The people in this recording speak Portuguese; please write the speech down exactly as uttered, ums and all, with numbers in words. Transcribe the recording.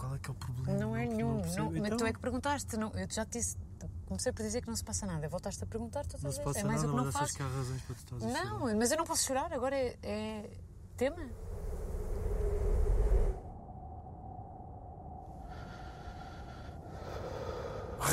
qual é que é o problema? Não é Não- nenhum. não percebo. Não, mas Então, tu é que perguntaste. Não, eu já te disse. Comecei por dizer que não se passa nada. Voltaste a perguntar, tu Não estás se a passa é mais nada, o que não mas achas faço. que há razões para tu estás a chorar? Não, mas eu não posso chorar. Agora é, é tema.